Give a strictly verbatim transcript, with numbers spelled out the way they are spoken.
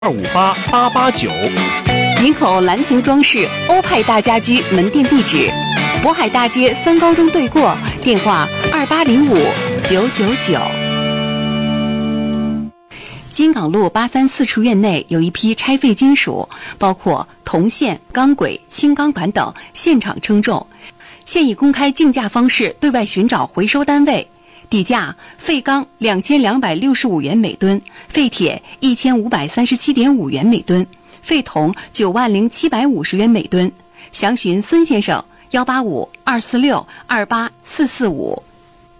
二五八八八九。 营口兰亭装饰欧派大家居门店地址：渤海大街三高中对过，电话二八零五九九九。金港路八三四处院内有一批拆废金属，包括铜线、钢轨、轻钢板等，现场称重。现以公开竞价方式对外寻找回收单位。底价：废钢两千两百六十五元每吨，废铁一千五百三十七点五元每吨，废铜九万零七百五十元每吨。详询孙先生：幺八五二四六二八四四五。